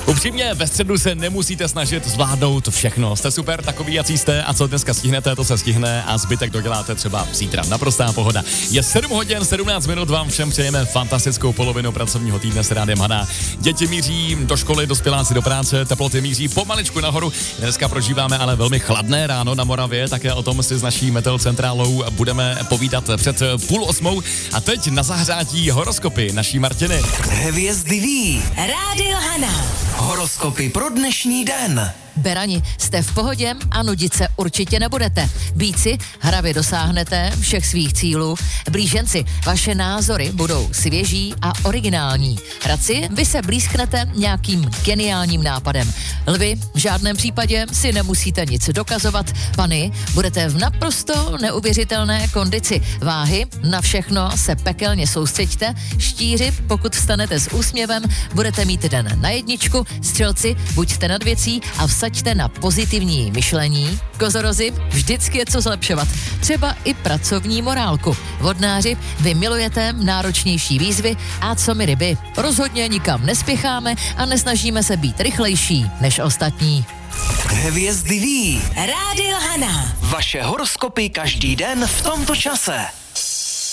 Upřímně, ve středu se nemusíte snažit zvládnout všechno. Jste super, takový jací jste a co dneska stihnete, to se stihne a zbytek doděláte třeba zítra. Naprostá pohoda. Je 7 hodin, 17 minut, vám všem přejeme fantastickou polovinu pracovního týdne s Rádiem Hana. Děti míří do školy, dospěláci do práce, teploty míří pomaličku nahoru. Dneska prožíváme ale velmi chladné ráno na Moravě, také o tom si s naší meteocentrálou budeme povídat před 7:30. A teď na zahřátí horoskopy naší Martiny. Hvězdy ví. Rádio Hana. Horoskopy pro dnešní den. Berani, jste v pohodě a nudit se určitě nebudete. Býci, hravě dosáhnete všech svých cílů. Blíženci, vaše názory budou svěží a originální. Radci, vy se blízknete nějakým geniálním nápadem. Lvi, v žádném případě si nemusíte nic dokazovat. Pany, budete v naprosto neuvěřitelné kondici. Váhy, na všechno se pekelně soustřeďte. Štíři, pokud vstanete s úsměvem, budete mít den na jedničku. Střelci, buďte nad věcí a vsaďte na pozitivní myšlení. Kozorozi, vždycky je co zlepšovat. Třeba i pracovní morálku. Vodnáři, vy milujete náročnější výzvy a co my ryby. Rozhodně nikam nespěcháme a nesnažíme se být rychlejší než ostatní. Hvězdy ví. Rádio Hana. Vaše horoskopy každý den v tomto čase.